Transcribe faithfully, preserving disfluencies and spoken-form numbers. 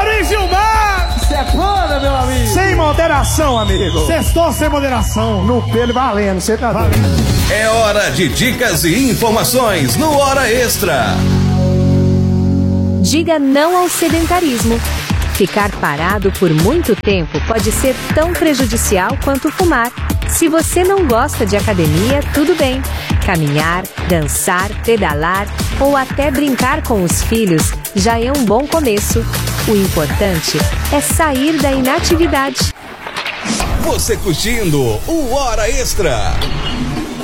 Mauri Gilmar! Sepana, meu amigo! Sem moderação, amigo! Sextou sem moderação! No pelo valendo, você tá doido. É hora de dicas e informações no Hora Extra. Diga não ao sedentarismo. Ficar parado por muito tempo pode ser tão prejudicial quanto fumar. Se você não gosta de academia, tudo bem. Caminhar, dançar, pedalar ou até brincar com os filhos já é um bom começo. O importante é sair da inatividade. Você curtindo o Hora Extra.